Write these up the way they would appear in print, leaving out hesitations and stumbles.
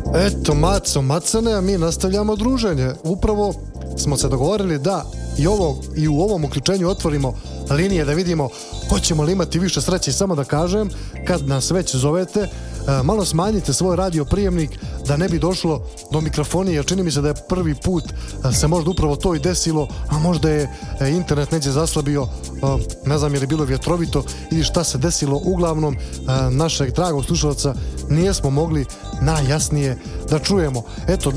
Eto, Macane, a mi nastavljamo druženje. Upravo smo se dogovorili da i u ovom uključenju otvorimo linije da vidimo hoćemo li imati više sreće. I samo da kažem, kad nas već zovete, malo smanjite svoj radio prijemnik da ne bi došlo do mikrofonije, jer čini mi se da je prvi put se možda upravo to i desilo, a možda je internet neđe zaslabio, ne znam je li bilo vjetrovito ili šta se desilo. Uglavnom, našeg dragog slušalca nijesmo mogli najjasnije da čujemo. Eto,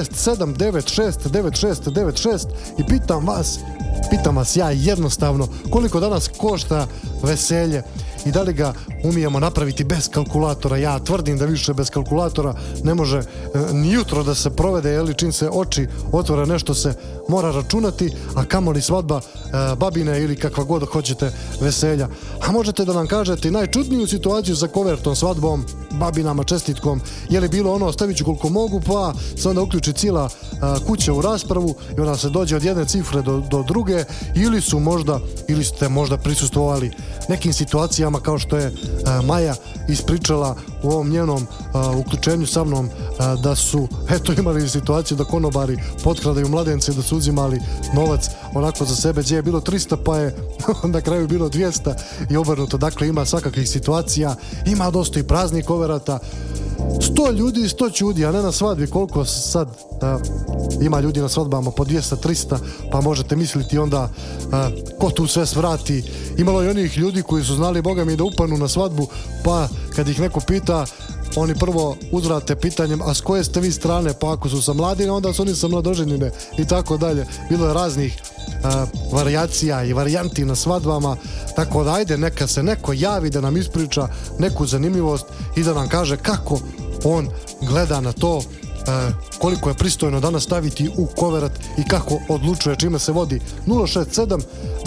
067969696 i pitam vas ja jednostavno koliko danas košta veselje i da li ga umijemo napraviti bez kalkulatora. Ja tvrdim da više bez kalkulatora ne može ni jutro da se provede, jer čim se oči otvore nešto se mora računati, a kamoli svadba babine ili kakva god hoćete veselja. A možete da nam kažete i najčudniju situaciju sa kovertom, svadbom, babinama, čestitkom. Je li bilo ono, stavit ću koliko mogu, pa se onda uključi cijela kuća u raspravu i onda se dođe od jedne cifre do druge, ili ste možda prisustvovali nekim situacijama kao što je Maja ispričala u ovom njenom uključenju sa mnom, da su imali situaciju da konobari potkradaju mladence, da su uzimali novac onako za sebe, gdje je bilo 300 pa je na kraju bilo 200 i obrnuto. Dakle, ima svakakvih situacija, ima dosta i praznih koverata. 100 ljudi, 100 čudi, a ne na svadbi koliko sad ima ljudi na svadbama, po 200-300, pa možete misliti onda ko tu sve svrati. Imalo je onih ljudi koji su znali, Boga mi, da upanu na svadbu, pa kad ih neko pita, oni prvo uzvrate pitanjem, a s koje ste vi strane? Pa ako su sa mladine, onda su oni sa mladoženjine i tako dalje. Bilo je raznih varijacija i varijanti na svadbama, tako da ajde, neka se neko javi da nam ispriča neku zanimljivost i da nam kaže kako on gleda na to, koliko je pristojno danas staviti u koverat i kako odlučuje, čime se vodi. 067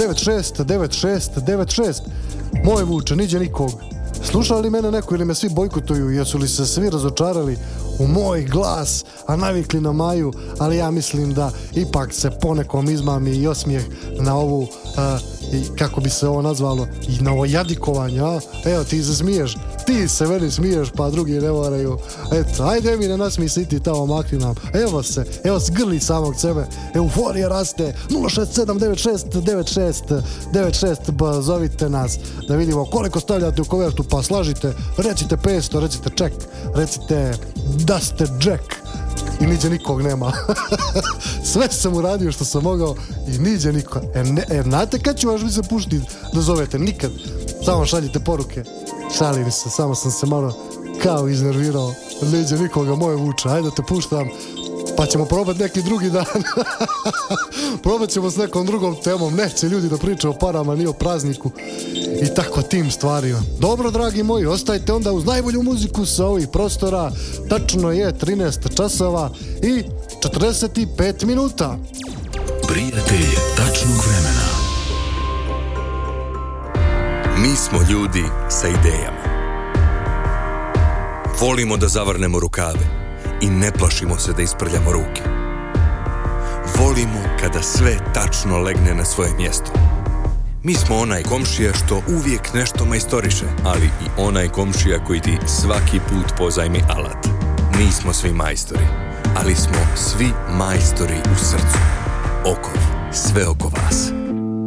969696. Moj Vuče, niđe nikog. Slušali li mene neko ili me svi bojkotuju? Jesu li se svi razočarali u moj glas, a navikli na Maju? Ali ja mislim da ipak se ponekom izmami i osmijeh na ovu, kako bi se ovo nazvalo, i na ovo jadikovanje. Evo, ti se smiješ, ti se meni smiješ, pa drugi ne moraju. Eto, ajde mi ne nasmij se i ti tamo, makni nam. Evo se grli samog sebe. Euforija raste. 067969696, pa zovite nas da vidimo koliko stavljate u kovertu, pa slažite, recite 500, recite ček, recite da ste Jack i niđe nikog nema. Sve sam uradio što sam mogao i niđe nikog. Znate kad ću vas vi se puštiti da zovete? Nikad. Samo šaljite poruke. Šalim se, samo sam se malo kao iznervirao. Niđe nikoga, moje Vuče, ajde te puštam, pa ćemo probati neki drugi dan. Probat ćemo s nekom drugom temom. Neće ljudi da pričaju o parama ni o prazniku i tako tim stvarima. Dobro, dragi moji, ostajte onda uz najbolju muziku sa ovih prostora. Tačno je 13 časova i 45 minuta. Prijatelj tačnog vremena. Mi smo ljudi sa idejama. Volimo da zavrnemo rukave i ne plašimo se da isprljamo ruke. Volimo kada sve tačno legne na svoje mjesto. Mi smo onaj komšija što uvijek nešto majstoriše, ali i onaj komšija koji ti svaki put pozajmi alat. Nismo svi majstori, ali smo svi majstori u srcu. Okov, sve oko vas.